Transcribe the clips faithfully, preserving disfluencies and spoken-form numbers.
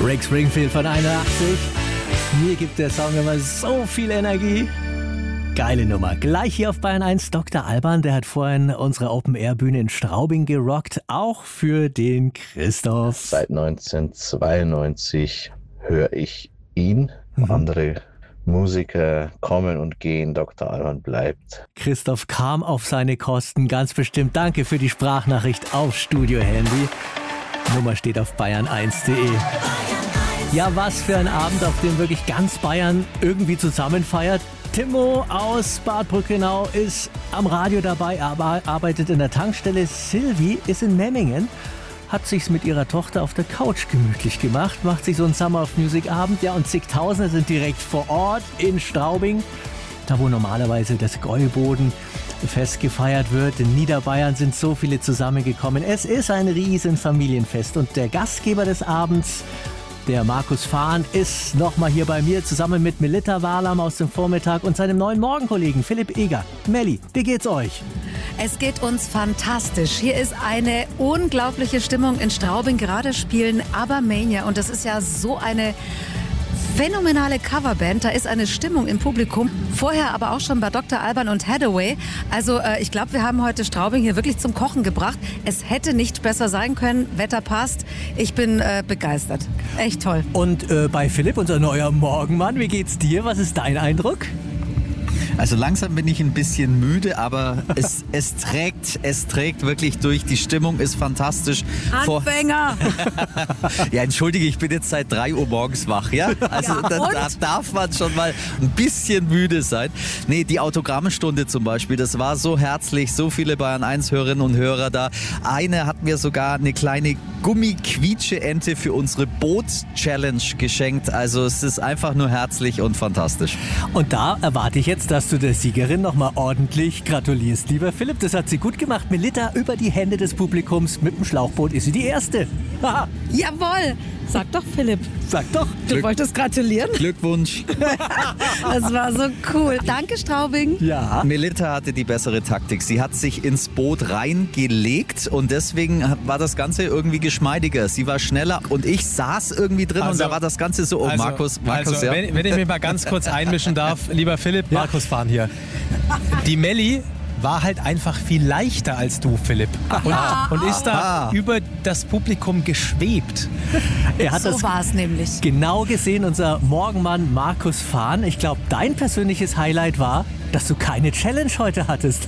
Rick Springfield von einundachtzig. Mir gibt der Song immer so viel Energie. Geile Nummer. Gleich hier auf Bayern eins Doktor Alban, der hat vorhin unsere Open-Air-Bühne in Straubing gerockt, auch für den Christoph. Seit neunzehnhundertzweiundneunzig höre ich ihn. Mhm. Andere Musiker kommen und gehen, Doktor Alban bleibt. Christoph kam auf seine Kosten, ganz bestimmt. Danke für die Sprachnachricht auf Studio-Handy. Nummer steht auf bayern eins punkt de. Ja, was für ein Abend, auf dem wirklich ganz Bayern irgendwie zusammenfeiert. Timo aus Bad Brückenau ist am Radio dabei, aber arbeitet in der Tankstelle. Silvi ist in Memmingen, hat sich's mit ihrer Tochter auf der Couch gemütlich gemacht, macht sich so einen Summer of Music Abend. Ja, und zigtausende sind direkt vor Ort in Straubing, da wo normalerweise das Gäubodenfest gefeiert wird. In Niederbayern sind so viele zusammengekommen. Es ist ein riesen Familienfest und der Gastgeber des Abends, der Markus Fahn, ist nochmal hier bei mir zusammen mit Melitta Walam aus dem Vormittag und seinem neuen Morgenkollegen Philipp Eger. Melli, wie geht's euch? Es geht uns fantastisch. Hier ist eine unglaubliche Stimmung in Straubing. Gerade spielen Abermania und das ist ja so eine phänomenale Coverband. Da ist eine Stimmung im Publikum. Vorher aber auch schon bei Doktor Alban und Hathaway. Also äh, ich glaube, wir haben heute Straubing hier wirklich zum Kochen gebracht. Es hätte nicht besser sein können. Wetter passt. Ich bin äh, begeistert. Echt toll. Und äh, bei Philipp, unser neuer Morgenmann, wie geht's dir? Was ist dein Eindruck? Also langsam bin ich ein bisschen müde, aber es, es trägt, es trägt wirklich durch. Die Stimmung ist fantastisch. Anfänger! Ja, entschuldige, ich bin jetzt seit drei Uhr morgens wach, ja? Also ja, da, da darf man schon mal ein bisschen müde sein. Nee, die Autogrammstunde zum Beispiel, das war so herzlich, so viele Bayern eins Hörerinnen und Hörer da. Eine hat mir sogar eine kleine Gummi-Quietsche-Ente für unsere Boot-Challenge geschenkt. Also es ist einfach nur herzlich und fantastisch. Und da erwarte ich jetzt, dass du der Siegerin nochmal ordentlich gratulierst, lieber Philipp. Das hat sie gut gemacht. Melitta, über die Hände des Publikums mit dem Schlauchboot ist sie die Erste. Jawohl! Sag doch, Philipp. Sag doch. Du Glück- wolltest gratulieren? Glückwunsch. Das war so cool. Danke, Straubing. Ja. Melitta hatte die bessere Taktik. Sie hat sich ins Boot reingelegt und deswegen war das Ganze irgendwie geschmeidiger. Sie war schneller und ich saß irgendwie drin Also- und da war das Ganze so, oh Also, Markus, Markus, also ja. wenn, wenn ich mich mal ganz kurz einmischen darf, lieber Philipp, Markus Fahn hier. Die Melli war halt einfach viel leichter als du, Philipp. Und, und ist da Aha. über das Publikum geschwebt. Er hat So das war es nämlich. genau gesehen, unser Morgenmann Markus Fahn. Ich glaube, dein persönliches Highlight war, dass du keine Challenge heute hattest.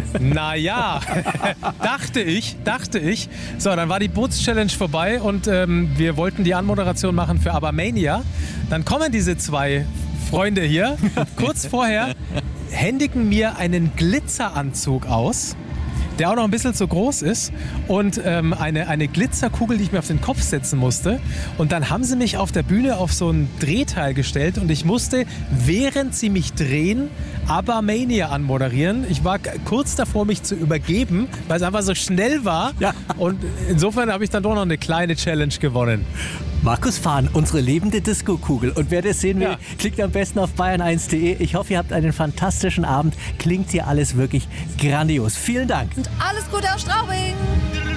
Naja, dachte ich, dachte ich. So, dann war die Boots-Challenge vorbei und ähm, wir wollten die Anmoderation machen für Abermania. Dann kommen diese zwei Freunde hier, kurz vorher händigen mir einen Glitzeranzug aus, der auch noch ein bisschen zu groß ist und ähm, eine, eine Glitzerkugel, die ich mir auf den Kopf setzen musste. Und dann haben sie mich auf der Bühne auf so ein Drehteil gestellt und ich musste, während sie mich drehen, Abermania anmoderieren. Ich war k- kurz davor, mich zu übergeben, weil es einfach so schnell war. Ja. Und insofern habe ich dann doch noch eine kleine Challenge gewonnen. Markus Fahn, unsere lebende Disco-Kugel. Und wer das sehen will, Ja. klickt am besten auf bayern eins punkt de. Ich hoffe, ihr habt einen fantastischen Abend. Klingt hier alles wirklich grandios. Vielen Dank. Und alles Gute aus Straubing.